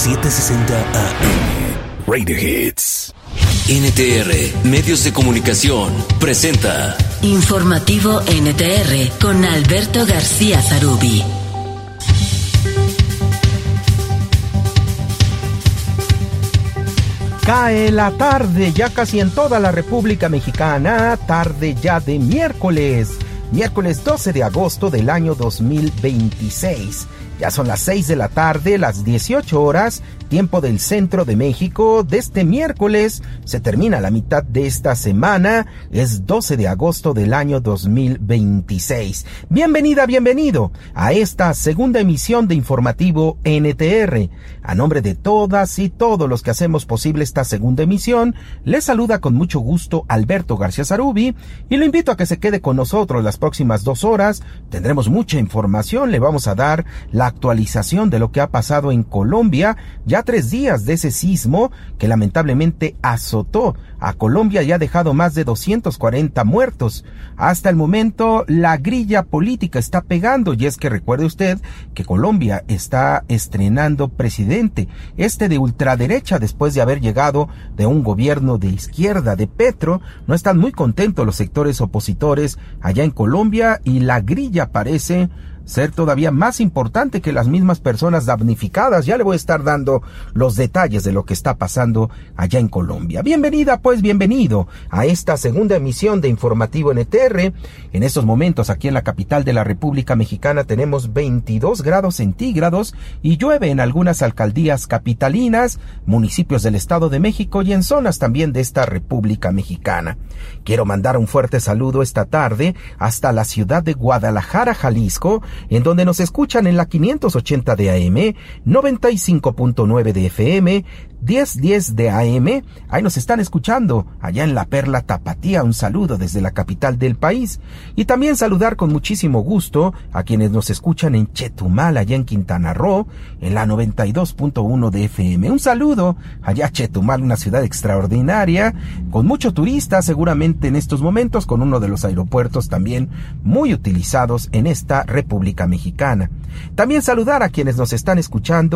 760 AM. Radio Hits. NTR Medios de Comunicación presenta Informativo NTR con Alberto García Zarubi. Cae la tarde ya casi en toda la República Mexicana, tarde ya de miércoles 12 de agosto del año 2026. Ya son las 6 de la tarde, las 18 horas, tiempo del centro de México. De este miércoles se termina la mitad de esta semana, es 12 de agosto del año 2026. Bienvenida, bienvenido a esta segunda emisión de Informativo NTR. A nombre de todas y todos los que hacemos posible esta segunda emisión, les saluda con mucho gusto Alberto García Zarubi y lo invito a que se quede con nosotros las próximas 2 horas. Tendremos mucha información, le vamos a dar la actualización de lo que ha pasado en Colombia, ya 3 días de ese sismo que lamentablemente azotó a Colombia y ha dejado más de 240 muertos. Hasta el momento la grilla política está pegando, y es que recuerde usted que Colombia está estrenando presidente, de ultraderecha, después de haber llegado de un gobierno de izquierda, de Petro. No están muy contentos los sectores opositores allá en Colombia y la grilla parece ser todavía más importante que las mismas personas damnificadas. Ya le voy a estar dando los detalles de lo que está pasando allá en Colombia. Bienvenida, pues bienvenido a esta segunda emisión de Informativo NTR. En estos momentos aquí en la capital de la República Mexicana tenemos 22 grados centígrados y llueve en algunas alcaldías capitalinas, municipios del Estado de México y en zonas también de esta República Mexicana. Quiero mandar un fuerte saludo esta tarde hasta la ciudad de Guadalajara, Jalisco, en donde nos escuchan en la 580 de AM, 95.9 de FM, 1010 de AM. Ahí nos están escuchando, allá en la Perla Tapatía. Un saludo desde la capital del país. Y también saludar con muchísimo gusto a quienes nos escuchan en Chetumal, allá en Quintana Roo, en la 92.1 de FM. Un saludo allá a Chetumal, una ciudad extraordinaria, con mucho turista seguramente en estos momentos, con uno de los aeropuertos también muy utilizados en esta República Mexicana. También saludar a quienes nos están escuchando